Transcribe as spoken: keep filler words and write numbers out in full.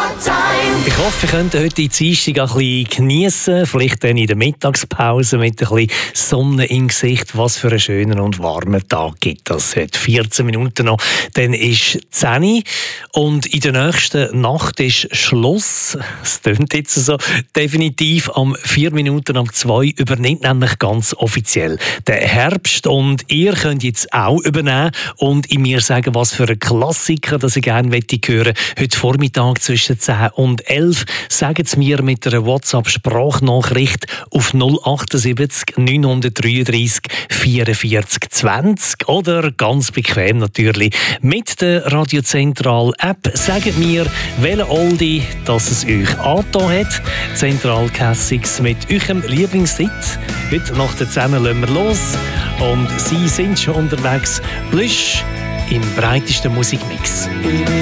Ich hoffe, ihr könnt heute die Dienstag ein bisschen geniessen, vielleicht dann in der Mittagspause mit ein bisschen Sonne im Gesicht. Was für einen schönen und warmen Tag gibt das heute. vierzehn Minuten noch, dann ist zehn Uhr und in der nächsten Nacht ist Schluss. Es tönt jetzt so. Definitiv am vier Minuten ab zwei übernimmt nämlich ganz offiziell der Herbst und ihr könnt jetzt auch übernehmen und in mir sagen, was für ein Klassiker, das ich gerne hören möchte. Heute Vormittag zwischen zehn und elf. Sagen Sie mir mit einer WhatsApp-Sprachnachricht auf null achtundsiebzig neunhundertdreiunddreißig vierundvierzig zwanzig oder ganz bequem natürlich mit der Radiozentral-App. Sagt mir, welche Oldie dass es euch angetan hat. Zentral Classics mit eurem Lieblingshit. Heute nach der zehn lassen wir los und Sie sind schon unterwegs. Plüsch im breitesten Musikmix.